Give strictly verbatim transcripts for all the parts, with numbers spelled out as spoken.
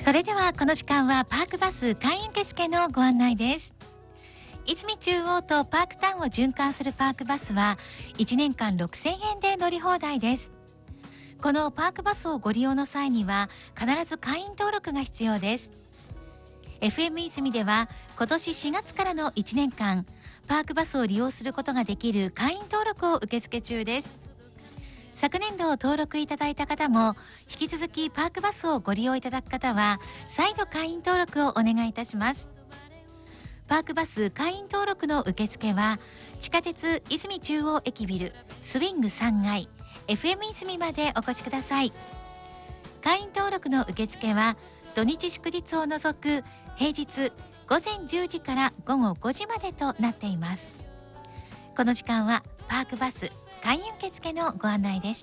それではこの時間はパークバス会員受付のご案内です。泉中央とパークタウンを循環するパークバスはいちねんかんろくせんえんで乗り放題です。このパークバスをご利用の際には必ず会員登録が必要です。 エフエム 泉では今年しがつからのいちねんかんパークバスを利用することができる会員登録を受付中です。昨年度登録いただいた方も引き続きパークバスをご利用いただく方は再度会員登録をお願いいたします。パークバス会員登録の受付は地下鉄泉中央駅ビルスウィングさんがい エフエム 泉までお越しください。会員登録の受付は土日祝日を除く平日ごぜんじゅうじからごごごじまでとなっています。この時間はパークバス会員受付のご案内でした。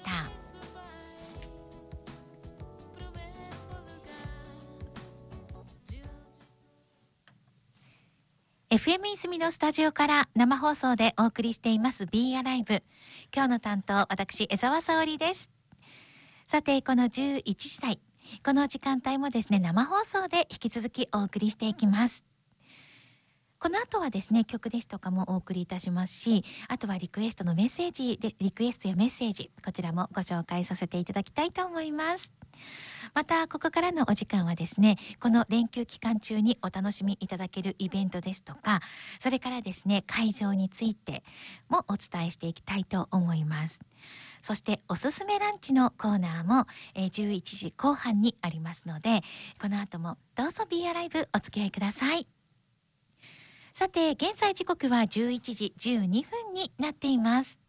エフエム 泉のスタジオから生放送でお送りしています Be Alive。 今日の担当私江澤沙織です。さてこのじゅういちじ台この時間帯もですね生放送で引き続きお送りしていきます。この後はですね曲ですとかもお送りいたしますし、あとはリクエストのメッセージでリクエストやメッセージこちらもご紹介させていただきたいと思います。またここからのお時間はですねこの連休期間中にお楽しみいただけるイベントですとか、それからですね会場についてもお伝えしていきたいと思います。そしておすすめランチのコーナーも、えー、じゅういちじこう半にありますので、この後もどうぞ Be Alive お付き合いください。さて現在時刻はじゅういちじじゅうにふんになっています。